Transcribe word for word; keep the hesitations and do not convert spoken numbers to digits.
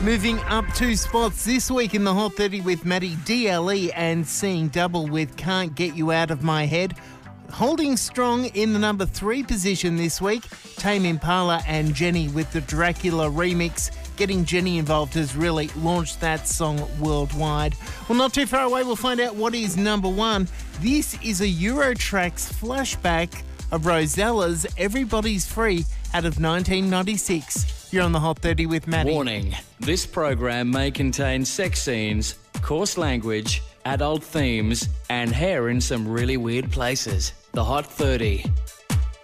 Moving up two spots this week in the Hot thirty with Maddie, D L E and Seeing Double with Can't Get You Out of My Head. Holding strong in the number three position this week, Tame Impala and Jenny with the Dracula remix. Getting Jenny involved has really launched that song worldwide. Well, not too far away, we'll find out what is number one. This is a Eurotrax flashback of Rosella's Everybody's Free out of nineteen ninety-six. You're on the Hot thirty with Maddie. Warning, this program may contain sex scenes, coarse language, adult themes, and hair in some really weird places. The Hot thirty.